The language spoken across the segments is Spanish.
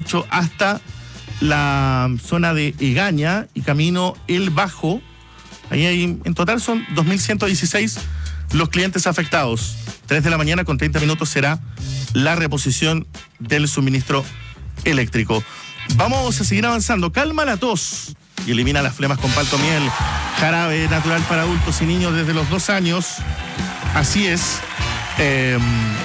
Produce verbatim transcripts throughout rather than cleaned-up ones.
Mapocho hasta la zona de Egaña y camino El Bajo. Ahí hay, en total son dos mil ciento dieciséis los clientes afectados. tres de la mañana con treinta minutos será la reposición del suministro eléctrico. Vamos a seguir avanzando. Calma la tos y elimina las flemas con paltomiel. Jarabe natural para adultos y niños desde los dos años. Así es. Eh,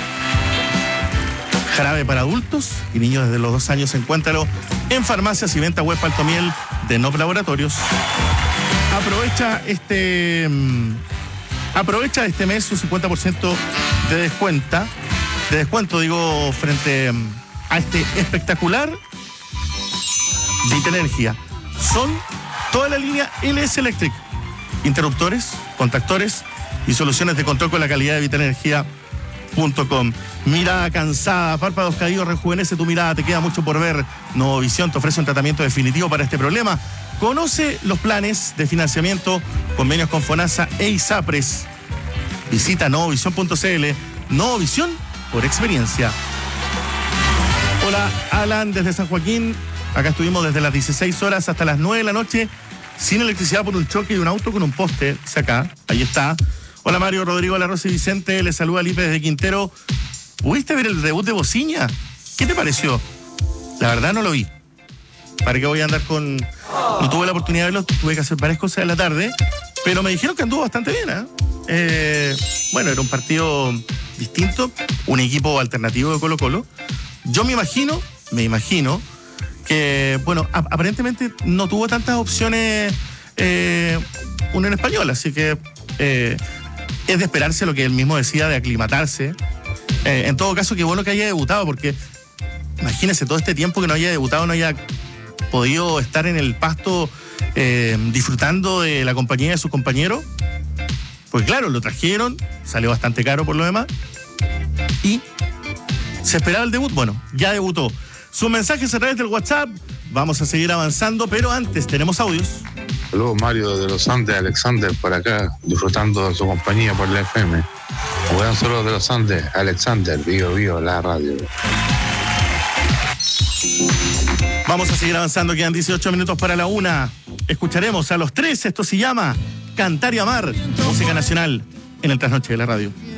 jarabe para adultos y niños desde los dos años. Encuéntralo en farmacias y venta web Paltomiel de N O P Laboratorios. Aprovecha este... Aprovecha este mes un cincuenta por ciento de descuento, de descuento, digo, frente a este espectacular Vitenergia. Son toda la línea L S Electric, interruptores, contactores y soluciones de control con la calidad de vitenergia punto com. Mirada cansada, párpados caídos, rejuvenece tu mirada, te queda mucho por ver. Novovisión te ofrece un tratamiento definitivo para este problema. Conoce los planes de financiamiento, convenios con FONASA e ISAPRES. Visita novovisión punto c l. Novovisión por experiencia. Hola, Alan, desde San Joaquín. Acá estuvimos desde las dieciséis horas hasta las nueve de la noche sin electricidad por un choque de un auto con un poste. Dice acá, ahí está. Hola, Mario, Rodrigo, La Rosa y Vicente. Les saluda Lipe desde Quintero. ¿Pudiste ver el debut de Bociña? ¿Qué te pareció? La verdad no lo vi. ¿Para qué voy a andar con...? No tuve la oportunidad de verlo, tuve que hacer varias cosas en la tarde, pero me dijeron que anduvo bastante bien, ¿eh? Eh, bueno, era un partido distinto, un equipo alternativo de Colo-Colo. Yo me imagino, me imagino que, bueno, a- aparentemente no tuvo tantas opciones eh, Unión Española, así que eh, es de esperarse lo que él mismo decía de aclimatarse. Eh, en todo caso, qué bueno que haya debutado, porque imagínese todo este tiempo que no haya debutado, no haya podido estar en el pasto eh, disfrutando de la compañía de sus compañeros. Pues claro, lo trajeron, salió bastante caro por lo demás, y se esperaba el debut. Bueno, ya debutó. Sus mensajes a través del WhatsApp, vamos a seguir avanzando, pero antes tenemos audios. Saludos, Mario de los Andes, Alexander por acá, disfrutando de su compañía por la F M. Buenos saludos de los Andes, Alexander, vivo, vivo, la radio. Vamos a seguir avanzando, quedan dieciocho minutos para la una. Escucharemos a los tres, esto se llama Cantar y Amar, música nacional en el Trasnoche de la Radio.